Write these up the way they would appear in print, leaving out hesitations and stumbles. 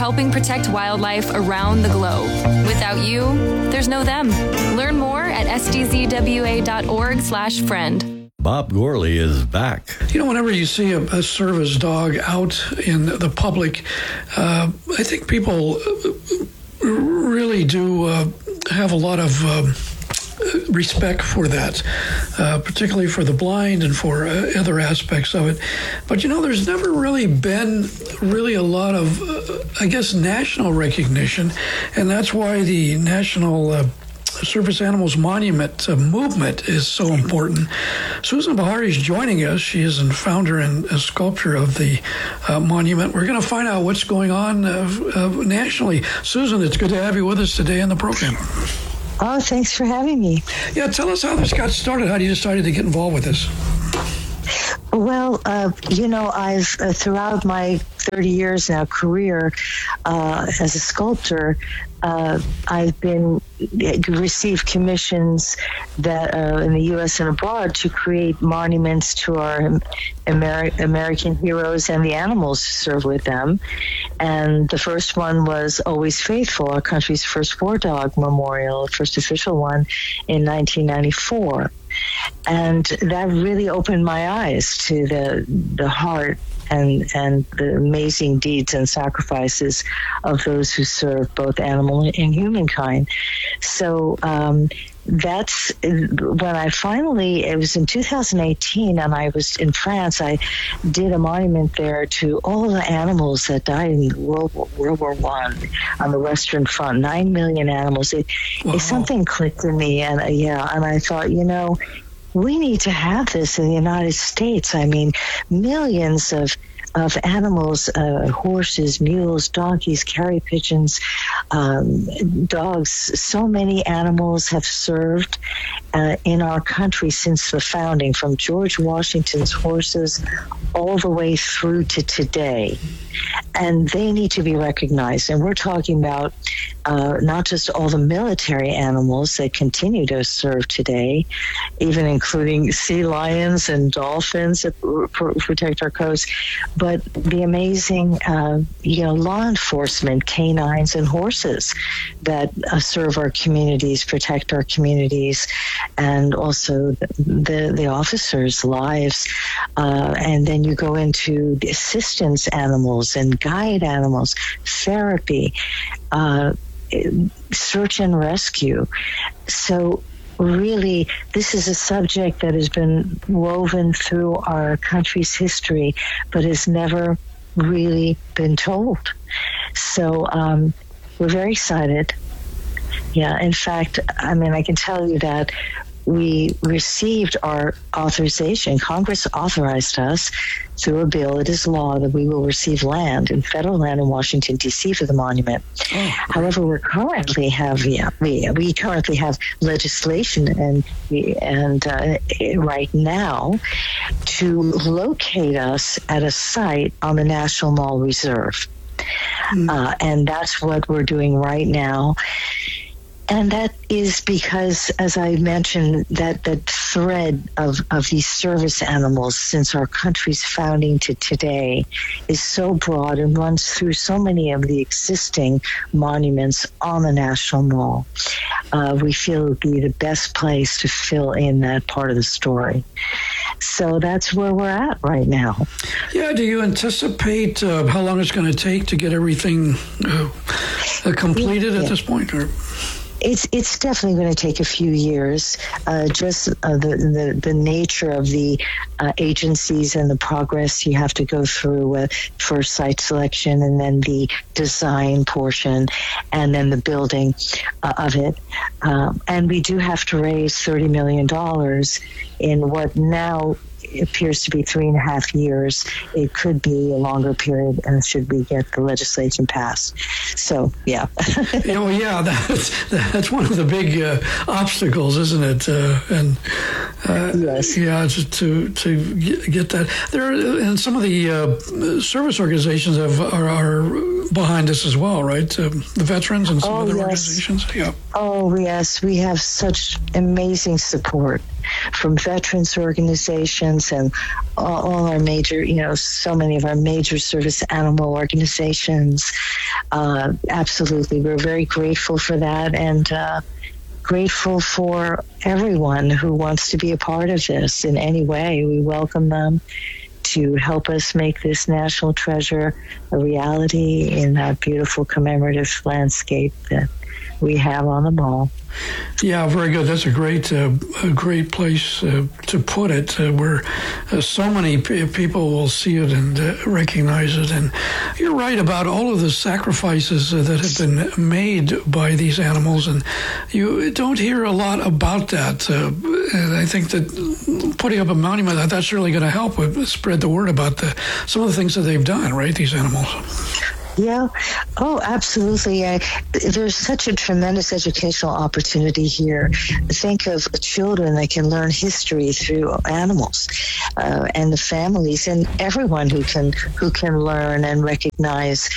helping protect wildlife around the globe. Without you, there's no them. Learn more at sdzwa.org/friend. Bob Gourley is back. You know, whenever you see a service dog out in the public, I think people really do have a lot of respect for that, particularly for the blind and for other aspects of it. But, you know, there's never really been a lot of, I guess, national recognition, and that's why the National Service Animals Monument movement is so important. Susan Bahari is joining us. She is the founder and a sculptor of the monument. We're going to find out what's going on nationally. Susan, it's good to have you with us today on the program. Oh, thanks for having me. Yeah, tell us how this got started. How you decided to get involved with this? Well, you know, I've throughout my 30 years now career as a sculptor, I've received commissions that in the U.S. and abroad to create monuments to our American heroes and the animals who serve with them. And the first one was Always Faithful, our country's first war dog memorial, first official one in 1994. And that really opened my eyes to the heart and the amazing deeds and sacrifices of those who serve both animal and humankind. So that's when I finally, it was in 2018, and I was in France. I did a monument there to all the animals that died in World War I on the Western Front, 9 million animals. Something clicked in me, and I thought, you know, we need to have this in the United States. I mean, millions of animals, horses, mules, donkeys, carry pigeons, dogs. So many animals have served in our country since the founding, from George Washington's horses all the way through to today. And they need to be recognized. And we're talking about not just all the military animals that continue to serve today, even including sea lions and dolphins that protect our coast, but the amazing, law enforcement, canines and horses that serve our communities, protect our communities, and also the officers' lives. And then you go into the assistance animals and guide animals, therapy, search and rescue. So really, this is a subject that has been woven through our country's history, but has never really been told. So we're very excited. Yeah, in fact, I mean, I can tell you that we received our authorization. Congress authorized us through a bill. It is law that we will receive land, in federal land in Washington, D.C. for the monument. However, we currently have legislation right now to locate us at a site on the National Mall Reserve. And that's what we're doing right now. And that is because, as I mentioned, that thread of these service animals since our country's founding to today is so broad and runs through so many of the existing monuments on the National Mall. We feel it would be the best place to fill in that part of the story. So that's where we're at right now. Yeah, do you anticipate how long it's going to take to get everything completed at this point? Or? It's definitely going to take a few years. Just the nature of the agencies and the progress you have to go through for site selection, and then the design portion, and then the building of it. And we do have to raise $30 million in what now appears to be 3.5 years. It could be a longer period, should we get the legislation passed. So, yeah. That's one of the big obstacles, isn't it? Yes. Yeah, to get that. And some of the service organizations are behind us as well, right? The veterans and some other organizations. Yeah. Oh, yes. We have such amazing support from veterans organizations and all our major, so many of our major service animal organizations. Absolutely. We're very grateful for that, and grateful for everyone who wants to be a part of this in any way. We welcome them to help us make this national treasure a reality in that beautiful commemorative landscape that we have on the mall. Yeah, very good. That's a great place to put it, where so many people will see it and recognize it. And you're right about all of the sacrifices that have been made by these animals, and you don't hear a lot about that. And I think that putting up a monument, that's really going to help spread the word about some of the things that they've done, right, these animals. Yeah. Oh, absolutely. There's such a tremendous educational opportunity here. Think of children that can learn history through animals, and the families and everyone who can learn and recognize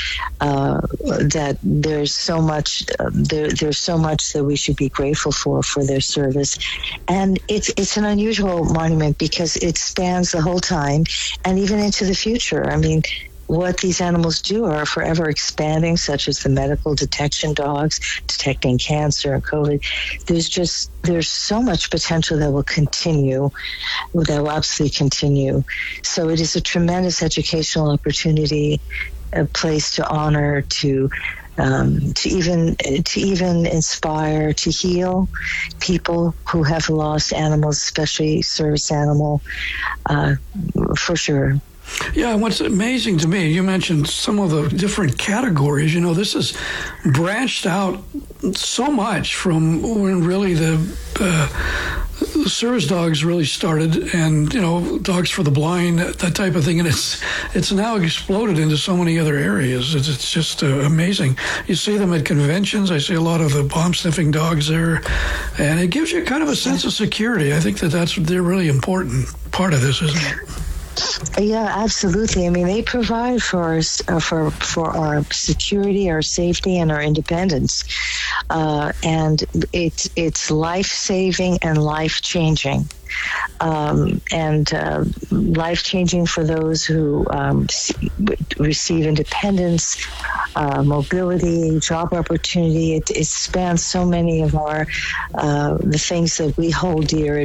that there's so much there's so much that we should be grateful for their service. And it's an unusual monument because it spans the whole time and even into the future. I mean, what these animals do are forever expanding, such as the medical detection dogs, detecting cancer and COVID. There's so much potential that will absolutely continue. So it is a tremendous educational opportunity, a place to honor, to even inspire, to heal people who have lost animals, especially service animal, for sure. Yeah, what's amazing to me, you mentioned some of the different categories. This is branched out so much from when really the service dogs really started, and dogs for the blind, that type of thing, and it's now exploded into so many other areas. It's just amazing. You see them at conventions. I see a lot of the bomb sniffing dogs there, and it gives you kind of a sense of security. I think they're really important part of this, isn't it? Yeah, absolutely. I mean, they provide for us, for our security, our safety, and our independence, and it's life-saving and life-changing. And life-changing for those who receive independence, mobility, job opportunity. It spans so many of the things that we hold dear.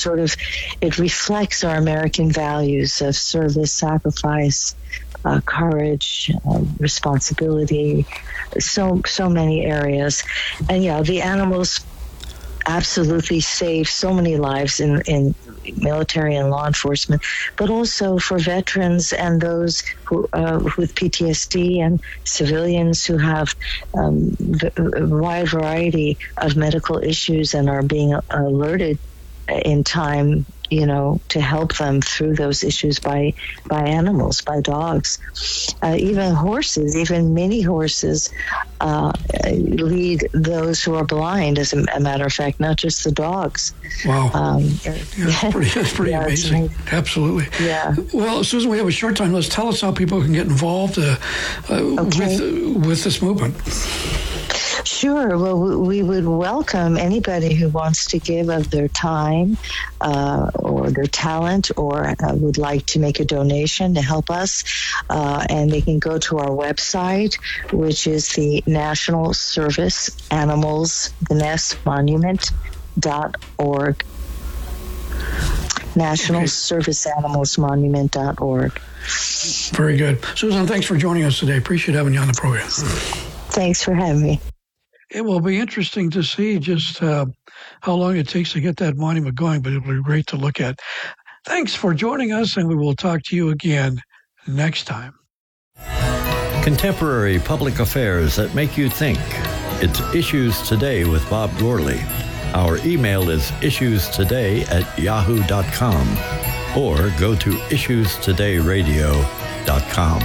It reflects our American values of service, sacrifice, courage, responsibility, so many areas. And the animals absolutely save so many lives in military and law enforcement, but also for veterans and those who with PTSD and civilians who have a wide variety of medical issues and are being alerted in time, to help them through those issues by animals, by dogs. Even horses, even mini horses, lead those who are blind, as a matter of fact, not just the dogs. Wow. That's pretty amazing. Absolutely. Yeah. Well, Susan, we have a short time. Let's tell us how people can get involved with this movement. Sure. Well, we would welcome anybody who wants to give of their time or their talent or would like to make a donation to help us. And they can go to our website, which is the National Service Animals, the Nest Monument.org. National Service Animals Monument.org. Very good. Susan, thanks for joining us today. Appreciate having you on the program. Thanks for having me. It will be interesting to see just how long it takes to get that monument going, but it will be great to look at. Thanks for joining us, and we will talk to you again next time. Contemporary public affairs that make you think. It's Issues Today with Bob Gourley. Our email is issuestoday@yahoo.com or go to issuestodayradio.com.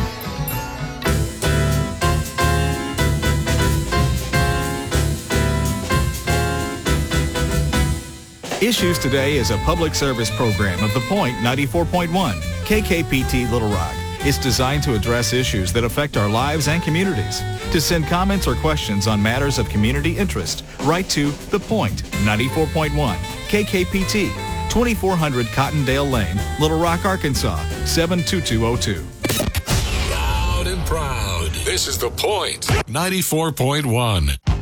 Issues Today is a public service program of The Point 94.1, KKPT Little Rock. It's designed to address issues that affect our lives and communities. To send comments or questions on matters of community interest, write to The Point 94.1, KKPT, 2400 Cottondale Lane, Little Rock, Arkansas, 72202. Loud and proud. This is The Point 94.1.